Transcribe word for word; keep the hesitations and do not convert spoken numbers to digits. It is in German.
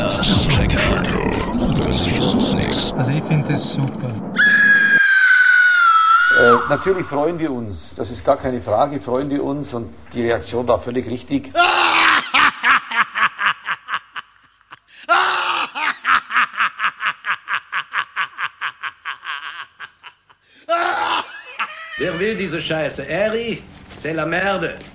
Soundchecker. Das ist sonst nichts. Also ich finde das super. Äh, natürlich freuen wir uns, das ist gar keine Frage, freuen wir uns und die Reaktion war völlig richtig. Wer will diese Scheiße? Eri, c'est la merde.